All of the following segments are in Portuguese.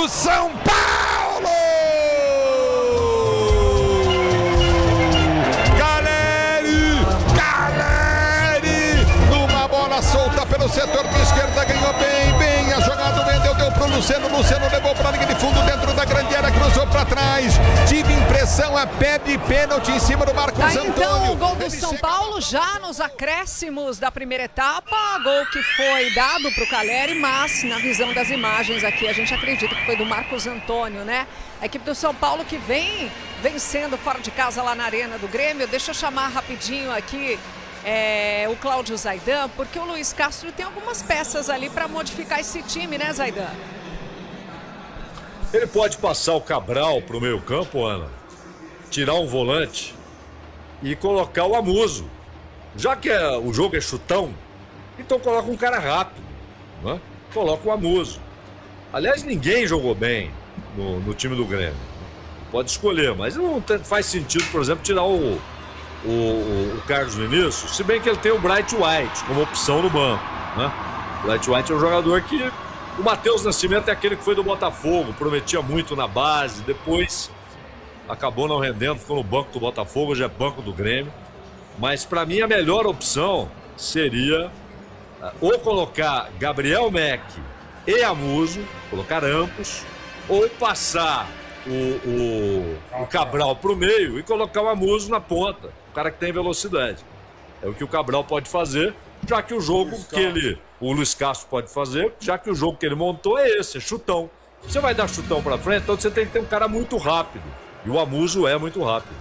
do São Paulo! Caleri, numa bola solta pelo setor de esquerda, ganhou bem a jogada, vendeu, deu pro Luciano levou pra linha de fundo dentro da grande área, cruzou pra trás, tive impressão, pede pênalti em cima do Marcos Antônio. Então o gol do São Paulo já nos acréscimos da primeira etapa, gol que foi dado pro Caleri, mas na visão das imagens aqui a gente acredita que foi do Marcos Antônio, né? A equipe do São Paulo que vem vencendo fora de casa lá na Arena do Grêmio. Deixa eu chamar rapidinho aqui o Cláudio Zaidan, porque o Luiz Castro tem algumas peças ali para modificar esse time, né, Zaidan? Ele pode passar o Cabral para o meio campo, Ana, tirar um volante e colocar o Amuso. Já que o jogo é chutão, então coloca um cara rápido, né? Coloca o Amuso. Aliás, ninguém jogou bem no time do Grêmio. Pode escolher, mas não faz sentido, por exemplo, tirar o Carlos Vinícius, se bem que ele tem o Bright White como opção no banco, né? O Bright White é um jogador que... O Matheus Nascimento é aquele que foi do Botafogo, prometia muito na base, depois acabou não rendendo, ficou no banco do Botafogo, hoje é banco do Grêmio. Mas para mim a melhor opção seria ou colocar Gabriel Mack e Amuso, colocar ambos, ou passar o Cabral para o meio e colocar o Amuso na ponta, o cara que tem velocidade. É o que o Cabral pode fazer, já que o jogo o Luiz Castro pode fazer, já que o jogo que ele montou é esse, é chutão. Você vai dar chutão para frente, então você tem que ter um cara muito rápido. E o Amuso é muito rápido.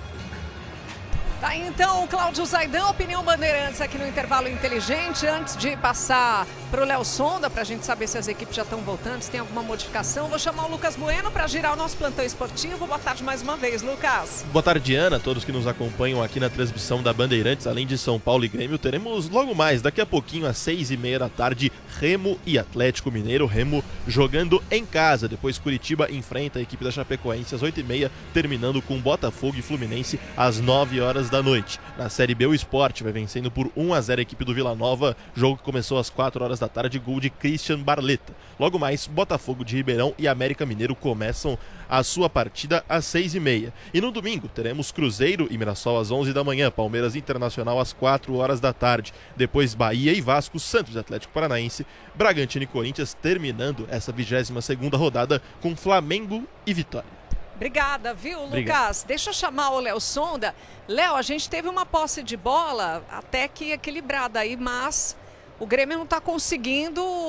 Tá, então, Cláudio Zaidan, opinião Bandeirantes aqui no Intervalo Inteligente. Antes de passar pro Léo Sonda, pra gente saber se as equipes já estão voltando, se tem alguma modificação, vou chamar o Lucas Bueno para girar o nosso plantão esportivo. Boa tarde mais uma vez, Lucas. Boa tarde, Ana, todos que nos acompanham aqui na transmissão da Bandeirantes. Além de São Paulo e Grêmio, teremos logo mais, daqui a pouquinho, às 6h30 da tarde, Remo e Atlético Mineiro. Remo jogando em casa, depois Curitiba enfrenta a equipe da Chapecoense às 8h30, terminando com Botafogo e Fluminense às 9h da noite. Na Série B, o Sport vai vencendo por 1-0 a equipe do Vila Nova, jogo que começou às 4h da tarde, gol de Christian Barletta. Logo mais, Botafogo de Ribeirão e América Mineiro começam a sua partida às 6h30. E no domingo teremos Cruzeiro e Mirassol às 11 da manhã, Palmeiras Internacional às 4h da tarde, depois Bahia e Vasco, Santos e Atlético Paranaense, Bragantino e Corinthians, terminando essa 22ª rodada com Flamengo e Vitória. Obrigada, viu, Lucas? Obrigado. Deixa eu chamar o Léo Sonda. Léo, a gente teve uma posse de bola até que equilibrada aí, mas o Grêmio não está conseguindo